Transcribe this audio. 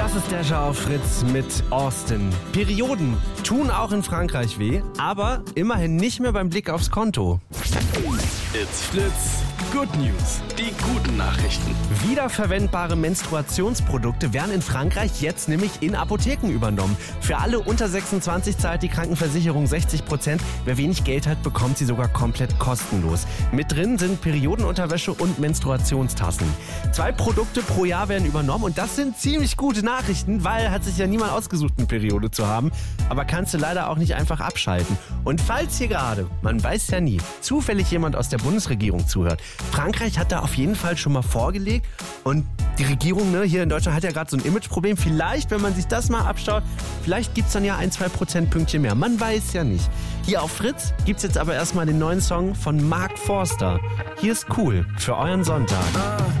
Das ist der Schau auf Fritz mit Austin. Perioden tun auch in Frankreich weh, aber immerhin nicht mehr beim Blick aufs Konto. It's Fritz. Good News. Die guten Nachrichten. Wiederverwendbare Menstruationsprodukte werden in Frankreich jetzt nämlich in Apotheken übernommen. Für alle unter 26 zahlt die Krankenversicherung 60%. Wer wenig Geld hat, bekommt sie sogar komplett kostenlos. Mit drin sind Periodenunterwäsche und Menstruationstassen. 2 Produkte pro Jahr werden übernommen und das sind ziemlich gute Nachrichten, weil hat sich ja niemand ausgesucht, eine Periode zu haben. Aber kannst du leider auch nicht einfach abschalten. Und falls hier gerade, man weiß ja nie, zufällig jemand aus der Bundesregierung zuhört, Frankreich hat da auf jeden Fall schon mal vorgelegt und die Regierung hier in Deutschland hat ja gerade so ein Imageproblem. Vielleicht, wenn man sich das mal abschaut, vielleicht gibt es dann ja 1-2 Prozentpünktchen mehr. Man weiß ja nicht. Hier auf Fritz gibt es jetzt aber erstmal den neuen Song von Mark Forster. Hier ist cool für euren Sonntag.